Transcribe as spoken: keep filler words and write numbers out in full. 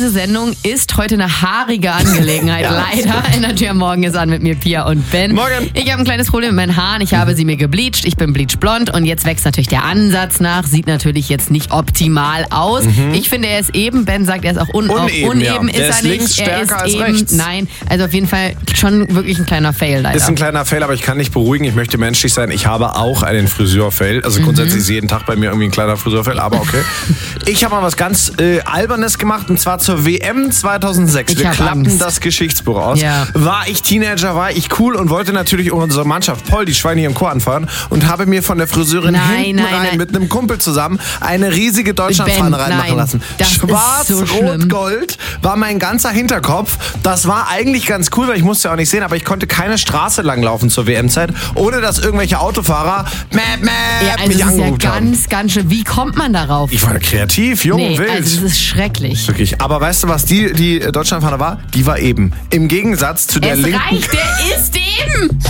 diese Sendung ist heute eine haarige Angelegenheit. Ja. Leider. Energy am Morgen ist an mit mir, Pia und Ben. Morgen. Ich habe ein kleines Problem mit meinen Haaren. Ich habe sie mir gebleicht. Ich bin bleachblond und jetzt wächst natürlich der Ansatz nach. Sieht natürlich jetzt nicht optimal aus. Mhm. Ich finde, er ist eben. Ben sagt, er ist auch un uneben. uneben. Ja. Ist Der ist er nicht. links Er stärker ist als eben. rechts. Nein, also auf jeden Fall schon wirklich ein kleiner Fail leider. Ist ein kleiner Fail, aber ich kann nicht beruhigen. Ich möchte menschlich sein. Ich habe auch einen Friseurfail. Also grundsätzlich ist jeden Tag bei mir irgendwie ein kleiner Friseurfail, aber okay. Ich habe mal was ganz äh, Albernes gemacht und zwar zur W M zweitausendsechs. Ich Wir hab klappen Angst. das Geschichtsbuch aus. Ja. War ich Teenager, war ich cool und wollte natürlich unsere Mannschaft Paul, die Schweine hier im Chor anfeuern und habe mir von der Friseurin Nein, hinten nein, rein nein. mit einem Kumpel zusammen eine riesige Deutschlandfahne Ben, reinmachen nein. lassen. Das ist Schwarz, so Rot, schlimm. Gold war mein ganzer Hinterkopf. Das war eigentlich ganz cool, weil ich musste ja auch nicht sehen, aber ich konnte keine Straße lang laufen zur W M-Zeit, ohne dass irgendwelche Autofahrer mäh, mäh, ja, also mich das ist ja angerufen haben. ganz, ganz schön. Wie kommt man darauf? Ich war kreativ, jung, nee, wild. also das ist schrecklich. Wirklich. Aber weißt du, was die, die Deutschlandfahne war? Die war eben. Im Gegensatz zu der Es linken... reicht, der ist eben.